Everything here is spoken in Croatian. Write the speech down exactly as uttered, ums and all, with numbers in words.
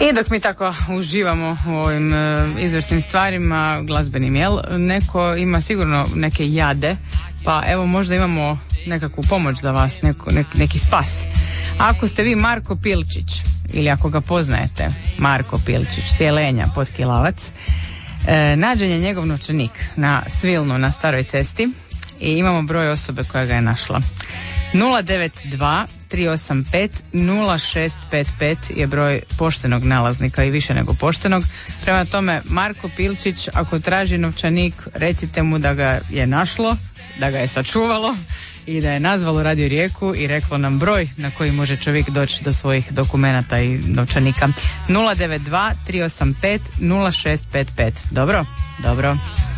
I dok mi tako uživamo u ovim e, izvrsnim stvarima, glazbenim, jel, neko ima sigurno neke jade, pa evo možda imamo nekakvu pomoć za vas, neko, nek, neki spas. Ako ste vi Marko Pilčić, ili ako ga poznajete, Marko Pilčić, Sjelenja, Potkilavac, e, nađen je njegov novčanik na Svilnu na Staroj cesti i imamo broj osobe koja ga je našla. nula devet dva tri osam pet nula šest pet pet je broj poštenog nalaznika i više nego poštenog. Prema tome, Marko Pilčić, ako traži novčanik, recite mu da ga je našlo, da ga je sačuvalo i da je nazvalo Radio Rijeku i reklo nam broj na koji može čovjek doći do svojih dokumenata i novčanika. nula devet dva tri osam pet nula šest pet pet. Dobro? Dobro.